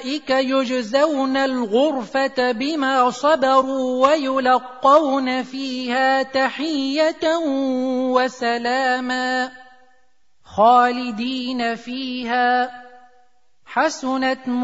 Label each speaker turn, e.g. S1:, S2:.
S1: أولئك يجزون الغرفة بما صبروا ويلقون فيها تحية وسلاما خالدين فيها حسنت